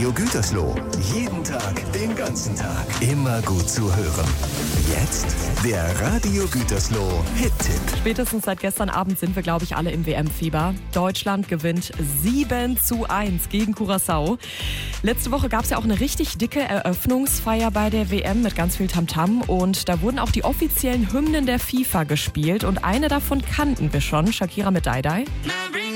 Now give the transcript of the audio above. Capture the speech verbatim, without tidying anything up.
Radio Gütersloh. Jeden Tag, den ganzen Tag. Immer gut zu hören. Jetzt der Radio Gütersloh Hit-Tipp. Spätestens seit gestern Abend sind wir, glaube ich, alle im W M-Fieber. Deutschland gewinnt sieben zu eins gegen Curaçao. Letzte Woche gab es ja auch eine richtig dicke Eröffnungsfeier bei der W M mit ganz viel Tamtam. Und da wurden auch die offiziellen Hymnen der FIFA gespielt. Und eine davon kannten wir schon, Shakira mit Die Die.